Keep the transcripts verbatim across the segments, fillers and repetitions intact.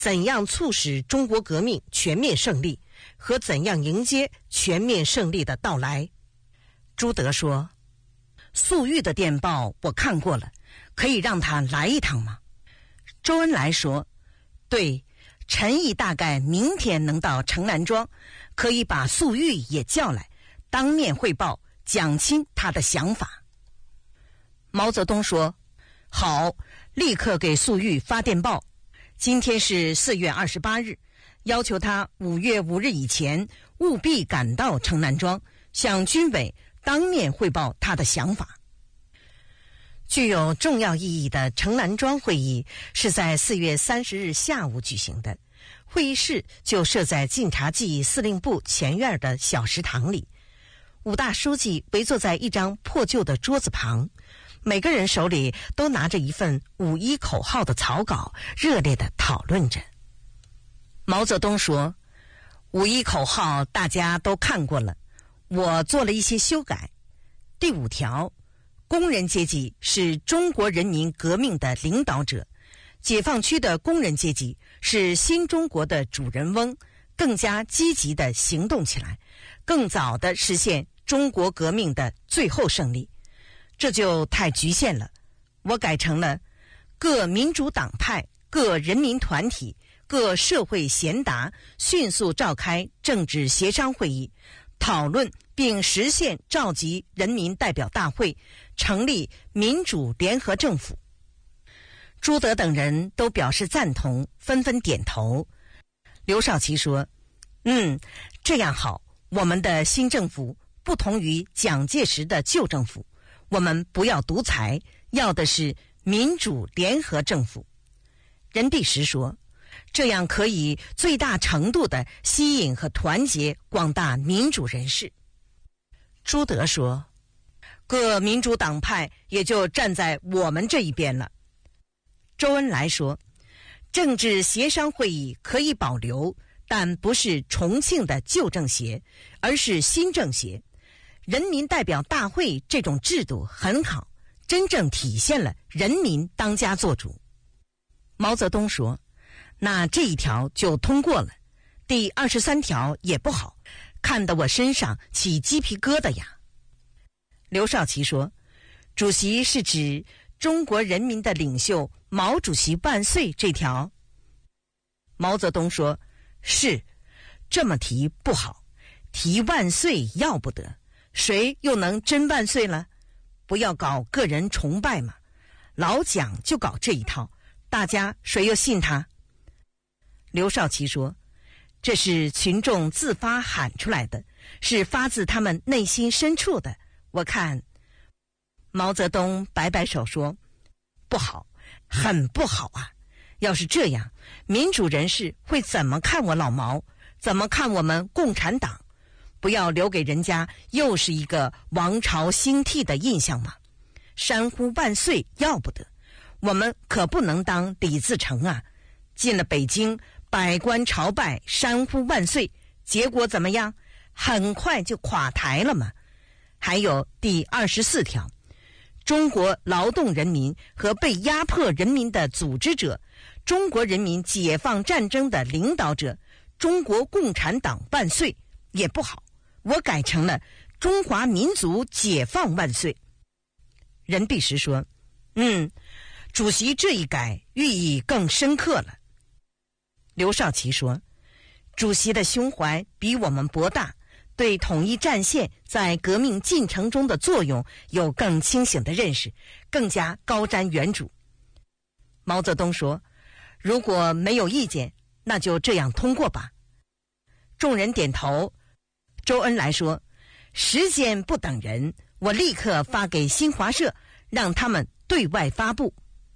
怎样促使中国革命全面胜利和怎样迎接全面胜利的到来。朱德说，粟裕的电报我看过了，可以让他来一趟吗？周恩来说，对，陈毅大概明天能到城南庄，可以把粟裕也叫来，当面汇报，讲清他的想法。毛泽东说，好，立刻给粟裕发电报，今天是四月二十八日，要求他五月五日以前务必赶到城南庄，向军委当面汇报他的想法。具有重要意义的城南庄会议是在四月三十日下午举行的，会议室就设在晋察冀司令部前院的小食堂里。五大书记围坐在一张破旧的桌子旁，每个人手里都拿着一份五一口号的草稿，热烈地讨论着。毛泽东说，五一口号大家都看过了，我做了一些修改。第五条，工人阶级是中国人民革命的领导者，解放区的工人阶级是新中国的主人翁，更加积极地行动起来，更早地实现中国革命的最后胜利。这就太局限了，我改成了各民主党派、各人民团体、各社会贤达迅速召开政治协商会议，讨论并实现召集人民代表大会，成立民主联合政府。朱德等人都表示赞同，纷纷点头。刘少奇说，嗯，这样好，我们的新政府不同于蒋介石的旧政府，我们不要独裁，要的是民主联合政府。任弼时说，这样可以最大程度地吸引和团结广大民主人士。朱德说，各民主党派也就站在我们这一边了。周恩来说，政治协商会议可以保留，但不是重庆的旧政协，而是新政协。人民代表大会这种制度很好，真正体现了人民当家作主。毛泽东说，那这一条就通过了。第二十三条也不好，看得我身上起鸡皮疙瘩呀。刘少奇说，主席是指中国人民的领袖毛主席万岁这条。毛泽东说，是，这么提不好，提万岁要不得，谁又能真万岁了？不要搞个人崇拜嘛，老蒋就搞这一套，大家谁又信他？刘少奇说，这是群众自发喊出来的，是发自他们内心深处的。我看毛泽东摆摆手说，不好，很不好啊！要是这样，民主人士会怎么看我老毛？怎么看我们共产党？不要留给人家又是一个王朝兴替的印象嘛！山呼万岁要不得，我们可不能当李自成啊！进了北京，百官朝拜，山呼万岁，结果怎么样？很快就垮台了嘛！还有第二十四条，中国劳动人民和被压迫人民的组织者，中国人民解放战争的领导者，中国共产党万岁，也不好，我改成了中华民族解放万岁。任弼时说，嗯，主席这一改，寓意更深刻了。刘少奇说，主席的胸怀比我们博大，对统一战线在革命进程中的作用有更清醒的认识，更加高瞻远瞩。毛泽东说，如果没有意见，那就这样通过吧。众人点头。周恩来说，时间不等人，我立刻发给新华社，让他们对外发布。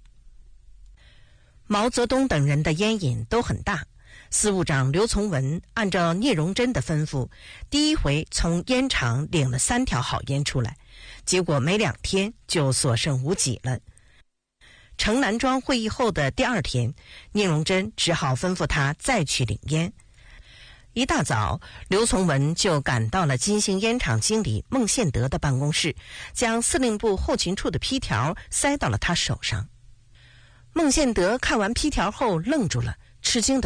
毛泽东等人的烟瘾都很大，司务长刘从文按照聂荣臻的吩咐，第一回从烟厂领了三条好烟出来，结果没两天就所剩无几了。城南庄会议后的第二天，聂荣臻只好吩咐他再去领烟。一大早，刘从文就赶到了金星烟厂经理孟宪德的办公室，将司令部后勤处的批条塞到了他手上。孟宪德看完批条后愣住了， 吃惊的